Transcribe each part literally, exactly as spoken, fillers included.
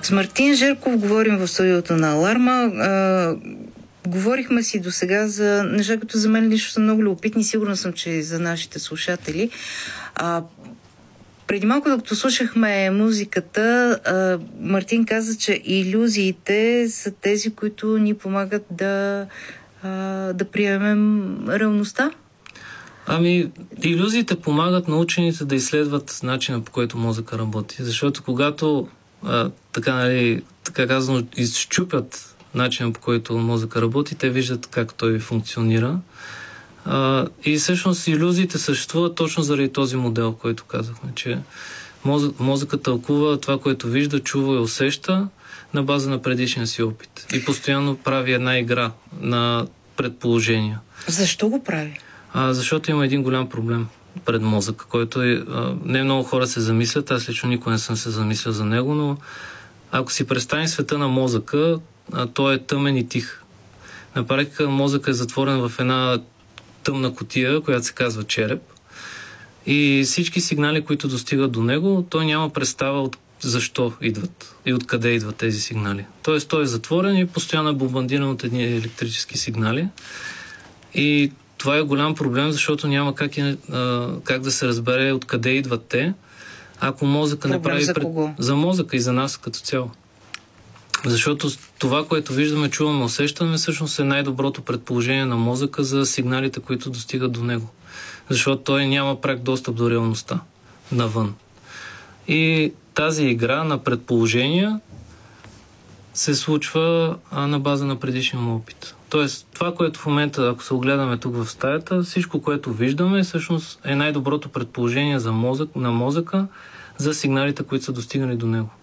С Мартин Жерков говорим в студиото на Аларма. А, говорихме си до сега за неща, които за мен лично са много любопитни. Сигурна съм, че и за нашите слушатели. А, преди малко, докато слушахме музиката, а, Мартин каза, че илюзиите са тези, които ни помагат да, а, да приемем реалността. Ами, илюзиите помагат на учените да изследват начина, по който мозъка работи. Защото когато а, така, нали, така казано, изчупят начина, по който мозъка работи, те виждат как той функционира. А, и всъщност илюзиите съществуват точно заради този модел, който казахме, че мозък, мозъкът тълкува това, което вижда, чува и усеща на база на предишния си опит. И постоянно прави една игра на предположения. Защо го прави? А, защото има един голям проблем пред мозъка, който е, а, не много хора се замислят, аз лично никой не съм се замислил за него, но ако си представим света на мозъка, а, той е тъмен и тих. На практика мозъка е затворен в една тъмна кутия, която се казва череп, и всички сигнали, които достигат до него, той няма представа от защо идват и откъде идват тези сигнали. Тоест той е затворен и постоянно е бомбардиран от едни електрически сигнали. И това е голям проблем, защото няма как, е, а, как да се разбере откъде идват те, ако мозъка не прави... За пред... кого? За мозъка и за нас като цяло. Защото това, което виждаме, чуваме, усещаме, всъщност е най-доброто предположение на мозъка за сигналите, които достигат до него. Защото той няма прак достъп до реалността навън. И тази игра на предположения се случва а, на база на предишния му опит. Тоест, това, което в момента, ако се огледаме тук в стаята, всичко, което виждаме, всъщност е най-доброто предположение за мозък, на мозъка за сигналите, които са достигнали до него.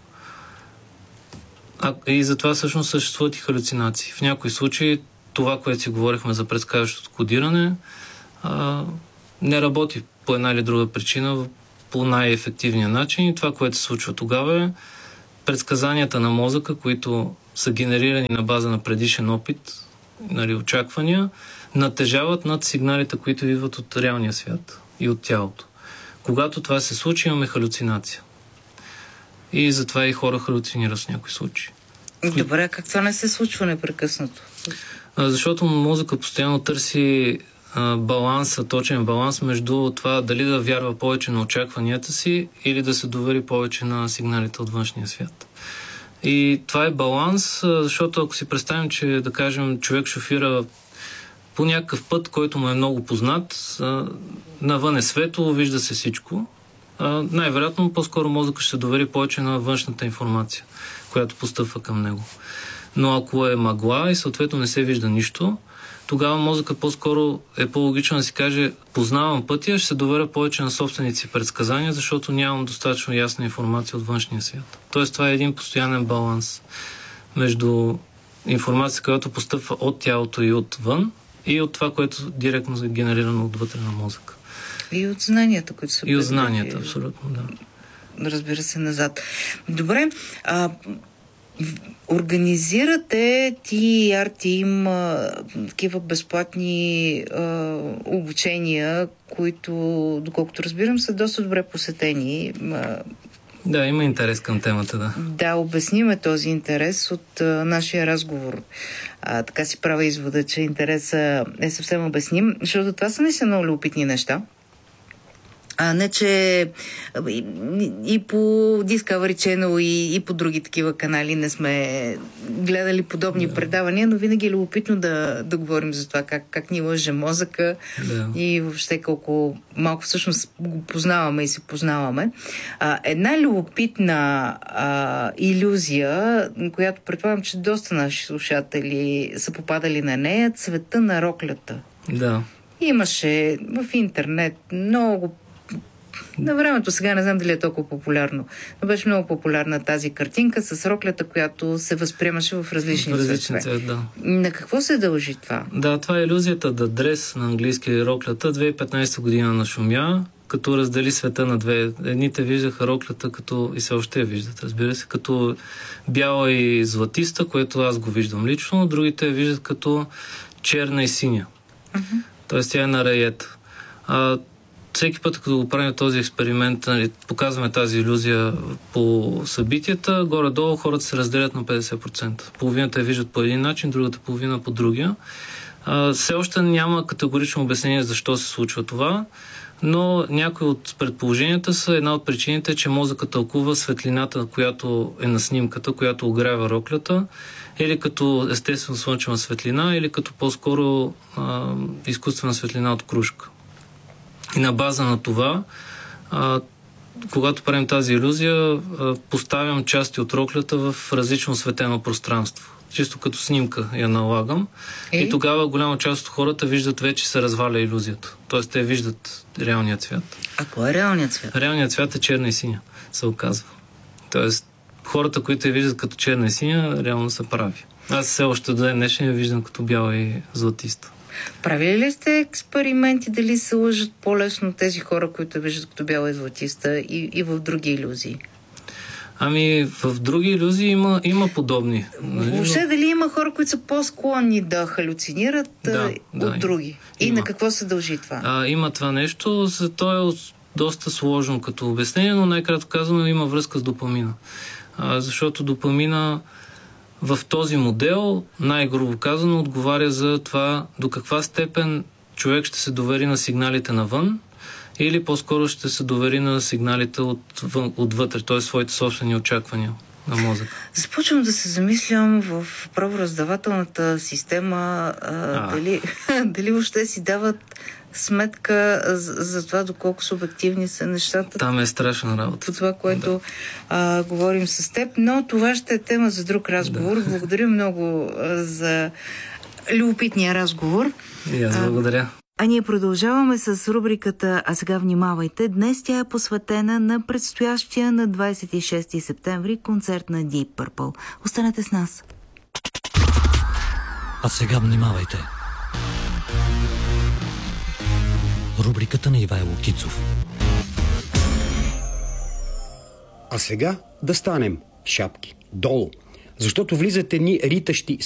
А, и затова всъщност съществуват и халюцинации. В някои случаи това, което си говорихме за предсказващото кодиране, а, не работи по една или друга причина по най-ефективния начин. И това, което се случва тогава е предсказанията на мозъка, които са генерирани на база на предишен опит, нали, очаквания, натежават над сигналите, които идват от реалния свят и от тялото. Когато това се случи, имаме халюцинация. И затова и хора халюцинират в някои случаи. Добре, как това не се случва непрекъснато? А, защото мозъка постоянно търси а, баланса, точен баланс между това дали да вярва повече на очакванията си или да се довери повече на сигналите от външния свят. И това е баланс, защото ако си представим, че, да кажем, човек шофира по някакъв път, който му е много познат, навън е светло, вижда се всичко, най-вероятно по-скоро мозъкът ще се довери повече на външната информация, която постъпва към него. Но ако е мъгла и съответно не се вижда нищо, тогава мозъкът по-скоро е по-логично да си каже: познавам пътя, ще се доверя повече на собствените си предсказания, защото нямам достатъчно ясна информация от външния свят. Тоест това е един постоянен баланс между информация, която постъпва от тялото и отвън, и от това, което директно е генерирано отвътре на мозъка. И от знанията, които са... И от знанията, абсолютно, да. Разбира се, назад. Добре, а... организирате ти и Артим такива безплатни а, обучения, които, доколкото разбирам, са доста добре посетени. Да, има интерес към темата, да. Да, обясниме този интерес от а, нашия разговор. А, така си правя извода, че интересът е съвсем обясним, защото това са наистина много любопитни неща. А не, че и, и по Discovery Channel, и, и по други такива канали не сме гледали подобни yeah. предавания, но винаги е любопитно да, да говорим за това как, как ни лъже мозъка yeah. и въобще колко малко всъщност го познаваме и се познаваме. А, една любопитна а, илюзия, която предполагам, че доста наши слушатели са попадали на нея, цвета на роклята. Да. Yeah. Имаше в интернет много на времето, сега не знам дали е толкова популярно, но беше много популярна тази картинка с роклята, която се възприемаше в различни, в различни цветове. Да. На какво се дължи това? Да, това е илюзията The Dress на английски, роклята. две хиляди и петнадесета година нашумя, като раздели света на две. Едните виждаха роклята като, и се още виждат, разбира се, като бяла и златиста, което аз го виждам лично, другите виждат като черна и синя. Uh-huh. Тоест тя е на раета. А, всеки път, като го правим този експеримент, нали, показваме тази илюзия по събитията, горе-долу хората се разделят на петдесет процента. Половината я виждат по един начин, другата половина по другия. А, все още няма категорично обяснение защо се случва това, но някои от предположенията са, една от причините, че мозъка тълкува светлината, която е на снимката, която огрява роклята, или като естествено слънчева светлина, или като по-скоро а, изкуствена светлина от кружка. И на база на това, а, когато правим тази илюзия, а, поставям части от роклята в различно светено пространство. Чисто като снимка я налагам. Е? И тогава голяма част от хората виждат вече се разваля илюзията. Тоест те виждат реалния цвят. А кой е реалният цвят? Реалният цвят е черна и синя, се оказва. Тоест хората, които я виждат като черна и синя, реално са прави. Аз все още до ден днешен я виждам като бяла и златиста. Правили ли сте експерименти дали се лъжат по-лесно тези хора, които виждат като бяла и златиста и, и в други илюзии? Ами, в други илюзии има, има подобни. Въобще дали има хора, които са по-склонни да халюцинират да, от да, други? И има. на какво се дължи това? А, има това нещо, за то е доста сложно като обяснение, но най-кратко казано има връзка с допамина. А, защото допамина в този модел, най-грубо казано, отговаря за това до каква степен човек ще се довери на сигналите навън или по-скоро ще се довери на сигналите отвън, отвътре, т.е. своите собствени очаквания на мозъка. Започвам да се замислям в правораздавателната система а, дали, дали въобще си дават сметка за, за това доколко са обективни са нещата. Там е страшна работа. По това, което да. а, говорим с теб, но това ще е тема за друг разговор. Да. Благодаря много а, за любопитния разговор. И аз благодаря. А, а ние продължаваме с рубриката «А сега внимавайте». Днес тя е посветена на предстоящия на двадесет и шести септември концерт на Deep Purple. Останете с нас. А сега внимавайте. Рубриката на Ивайло Кицов. А сега да станем шапки долу, защото влизат едни ритащи